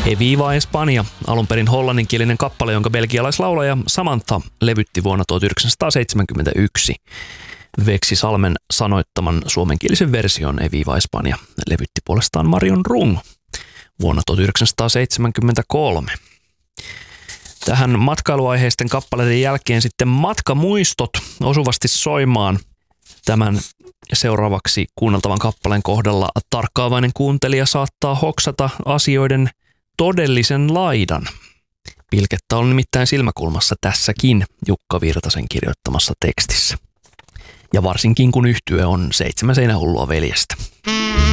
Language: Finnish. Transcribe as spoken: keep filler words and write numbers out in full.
Eviva Espanja, alun perin hollanninkielinen kappale, jonka belgialaislaulaja Samantha levytti vuonna tuhatyhdeksänsataaseitsemänkymmentäyksi. Veksi Salmen sanoittaman suomenkielisen version Eviva Espanja levytti puolestaan Marion Rung vuonna tuhatyhdeksänsataaseitsemänkymmentäkolme. Tähän matkailuaiheisten kappaleiden jälkeen sitten matkamuistot osuvasti soimaan. Tämän seuraavaksi kuunneltavan kappaleen kohdalla tarkkaavainen kuuntelija saattaa hoksata asioiden todellisen laidan. Pilkettä on nimittäin silmäkulmassa tässäkin Jukka Virtasen kirjoittamassa tekstissä. Ja varsinkin kun yhtye on Seitsemän seinähullua veljestä.